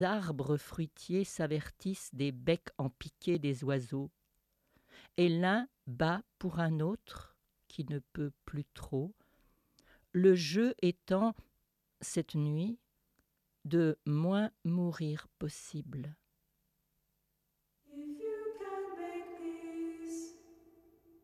arbres fruitiers s'avertissent des becs en piqué des oiseaux, et l'un bat pour un autre qui ne peut plus trop, le jeu étant, cette nuit, de moins mourir possible.